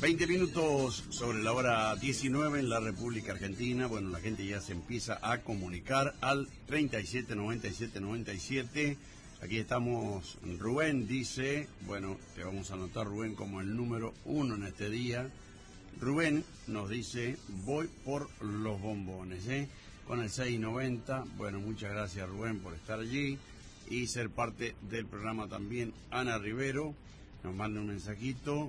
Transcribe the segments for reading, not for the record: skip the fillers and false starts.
20 minutos sobre la hora 19 en la República Argentina. Bueno, la gente ya se empieza a comunicar al 37 97 97. Aquí estamos. Rubén dice, bueno, te vamos a anotar, Rubén, como el número 1 en este día. Rubén nos dice, voy por los bombones, con el 690. Bueno, muchas gracias, Rubén, por estar allí y ser parte del programa también. Ana Rivero nos manda un mensajito.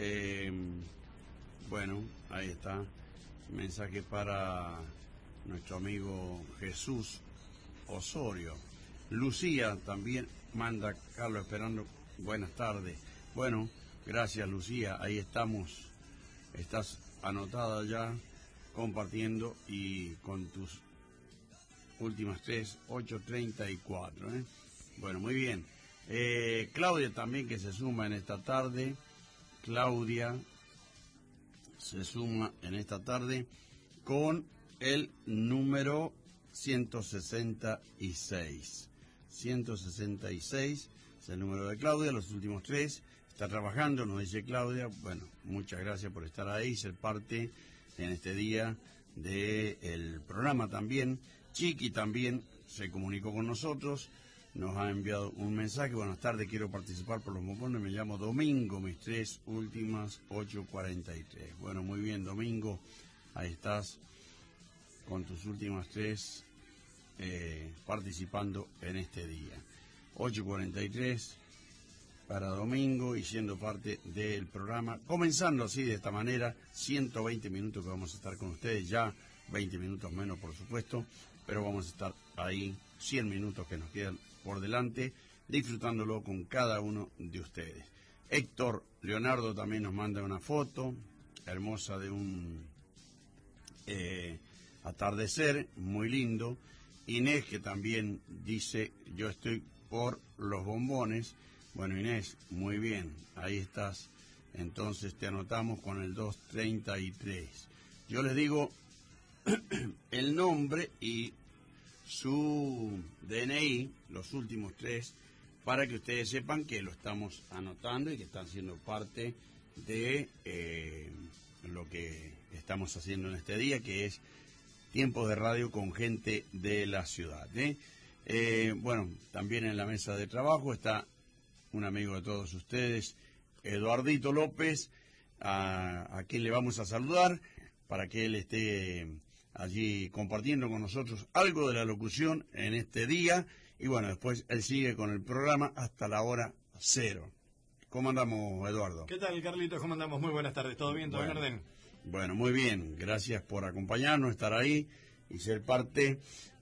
Bueno, ahí está. Mensaje para nuestro amigo Jesús Osorio. Lucía también manda, Carlos, esperando. Buenas tardes. Bueno, gracias, Lucía. Ahí estamos. Estás anotada ya, compartiendo y con tus últimas 8:34. Bueno, muy bien. Claudia también, que se suma en esta tarde. Claudia se suma en esta tarde con el número 166. 166 es el número de Claudia, los últimos 3. Está trabajando, nos dice Claudia. Bueno, muchas gracias por estar ahí, ser parte en este día del programa también. Chiqui también se comunicó con nosotros. Nos ha enviado un mensaje. Buenas tardes, quiero participar por los bombones. Me llamo Domingo, mis 3 últimas 8:43. Bueno, muy bien, Domingo. Ahí estás con tus últimas 3 participando en este día. 8:43 para Domingo y siendo parte del programa. Comenzando así, de esta manera, 120 minutos que vamos a estar con ustedes. Ya 20 minutos menos, por supuesto, pero vamos a estar ahí 100 minutos que nos quedan por delante, disfrutándolo con cada uno de ustedes. Héctor Leonardo también nos manda una foto hermosa de un atardecer muy lindo. Inés, que también dice, yo estoy por los bombones. Bueno, Inés, muy bien, ahí estás. Entonces te anotamos con el 233. Yo les digo el nombre y su DNI, los últimos 3, para que ustedes sepan que lo estamos anotando y que están siendo parte de lo que estamos haciendo en este día, que es Tiempos de Radio con gente de la ciudad. Bueno, también en la mesa de trabajo está un amigo de todos ustedes, Eduardito López, a quien le vamos a saludar para que él esté allí compartiendo con nosotros algo de la locución en este día. Y bueno, después él sigue con el programa hasta la hora 0. ¿Cómo andamos, Eduardo? ¿Qué tal, Carlitos? ¿Cómo andamos? Muy buenas tardes. ¿Todo bien? ¿Todo en orden? Bueno, muy bien. Gracias por acompañarnos, estar ahí y ser parte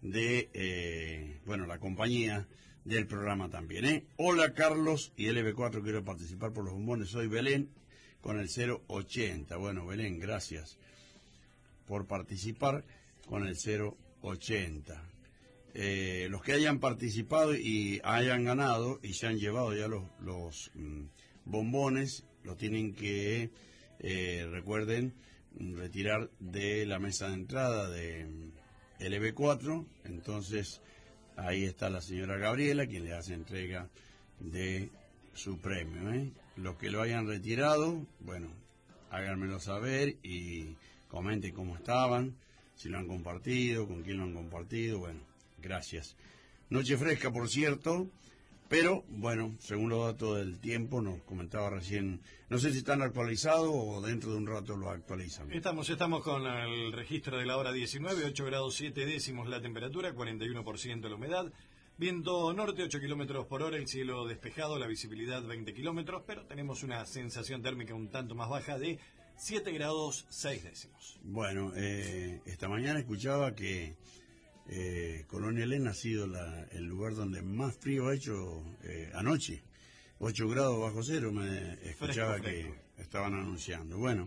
de, la compañía del programa también. Hola, Carlos y LB4, quiero participar por los bombones. Soy Belén con el 080. Bueno, Belén, gracias por participar con el 080. Los que hayan participado y hayan ganado y se han llevado ya los bombones, los tienen que, recuerden, retirar de la mesa de entrada de LB4. Entonces, ahí está la señora Gabriela, quien le hace entrega de su premio. Los que lo hayan retirado, bueno, háganmelo saber y comenten cómo estaban, si lo han compartido, con quién lo han compartido. Bueno, gracias. Noche fresca, por cierto, pero bueno, según los datos del tiempo, nos comentaba recién, no sé si están actualizados o dentro de un rato lo actualizan. Estamos con el registro de la hora 19, 8 grados 7 décimos la temperatura, 41% la humedad. Viento norte, 8 kilómetros por hora, el cielo despejado, la visibilidad 20 kilómetros, pero tenemos una sensación térmica un tanto más baja de 7 grados 6 décimos. Bueno, esta mañana escuchaba que Colonia Elena ha sido el lugar donde más frío ha hecho anoche. 8 grados bajo cero, me escuchaba fresco. Que estaban anunciando. Bueno,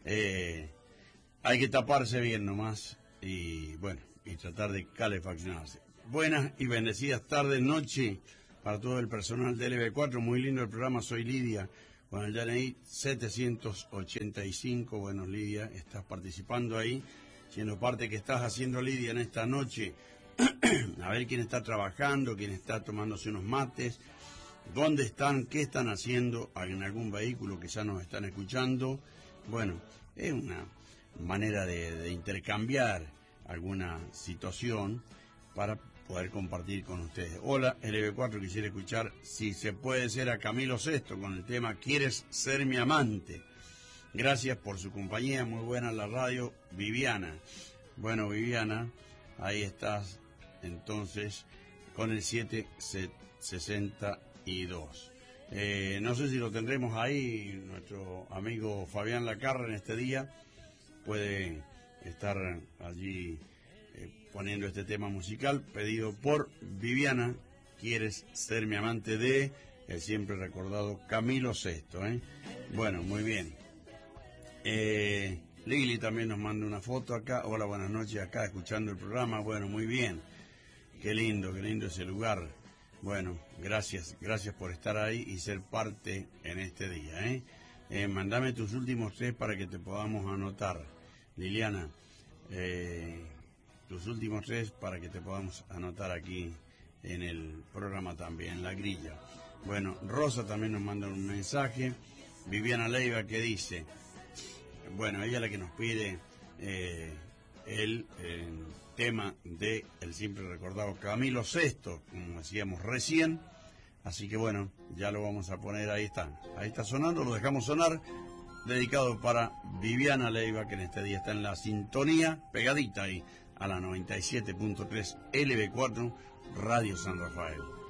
hay que taparse bien nomás y bueno, y tratar de calefaccionarse. Buenas y bendecidas tardes, noche para todo el personal de LB4. Muy lindo el programa. Soy Lidia con el DNI 785. Bueno, Lidia, estás participando ahí, siendo parte que estás haciendo, Lidia, en esta noche. A ver quién está trabajando, quién está tomándose unos mates, dónde están, qué están haciendo en algún vehículo que ya nos están escuchando. Bueno, es una manera de intercambiar alguna situación para poder compartir con ustedes. Hola, LB4, quisiera escuchar Si se puede ser a Camilo Sesto con el tema ¿Quieres ser mi amante? Gracias por su compañía, muy buena la radio. Viviana. Bueno, Viviana, ahí estás entonces con el 762. No sé si lo tendremos ahí, nuestro amigo Fabián Lacarra en este día puede estar allí poniendo este tema musical pedido por Viviana, ¿Quieres ser mi amante? De el siempre recordado Camilo Sesto. Bueno, muy bien. Lili también nos manda una foto acá. Hola, buenas noches, acá escuchando el programa. Bueno, muy bien. Qué lindo ese lugar. Bueno, gracias por estar ahí y ser parte en este día. Mándame tus últimos 3 para que te podamos anotar. Liliana, tus últimos 3 para que te podamos anotar aquí en el programa también, en la grilla. Bueno, Rosa también nos manda un mensaje. Viviana Leiva que dice, bueno, ella es la que nos pide el tema de el siempre recordado Camilo Sesto, como decíamos recién. Así que bueno, ya lo vamos a poner, ahí está sonando, lo dejamos sonar, dedicado para Viviana Leiva, que en este día está en la sintonía, pegadita ahí a la 97.3 LB4 Radio San Rafael.